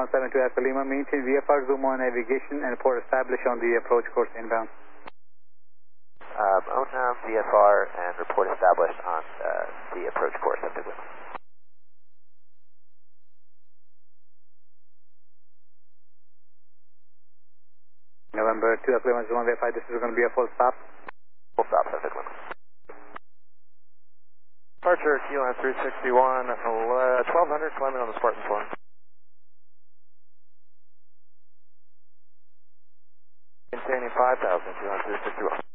172 Alpha Lima, maintain VFR, zoom on navigation, and port established on the approach course inbound. ONAV, VFR, and report established on the approach course at the Lima. November 2 Alpha Lima, zoom on verify, this is going to be a full stop. Full stop, at the Lima. Departure, Q-line 361, 1200, climbing on the Spartan 4. Maintaining 5,000, Q-line 361.